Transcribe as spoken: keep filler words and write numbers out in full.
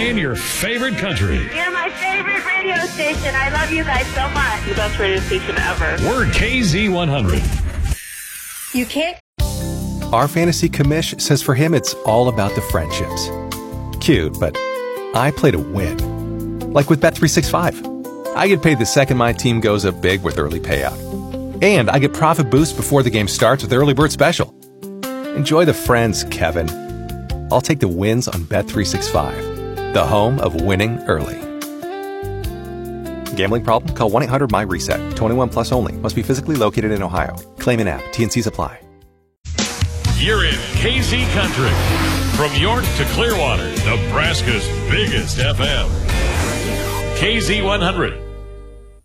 playing your favorite country. You're my favorite radio station. I love you guys so much. The best radio station ever. We're K Z one hundred. You can't. Our fantasy commish says for him it's all about the friendships. Cute, but I play to win. Like with Bet three sixty-five. I get paid the second my team goes up big with early payout. And I get profit boost before the game starts with Early Bird Special. Enjoy the friends, Kevin. I'll take the wins on Bet three sixty-five, the home of winning early. Gambling problem? Call one eight hundred M Y reset. twenty-one plus only. Must be physically located in Ohio. Claim in app. T N Cs apply. You're in K Z Country. From York to Clearwater, Nebraska's biggest F M. K Z one hundred.